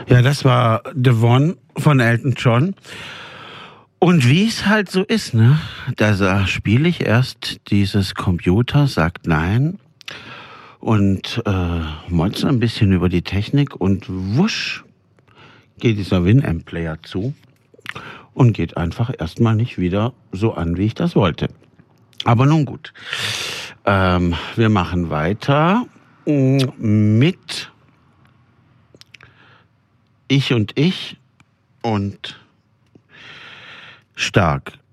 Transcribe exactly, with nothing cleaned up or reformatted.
Ja, das war The One von Elton John. Und wie es halt so ist, ne? Da spiele ich erst dieses Computer, sagt nein und äh, motze ein bisschen über die Technik und wusch geht dieser Winamp-Player zu und geht einfach erstmal nicht wieder so an, wie ich das wollte. Aber nun gut. Ähm, wir machen weiter mit Ich und Ich und Stark.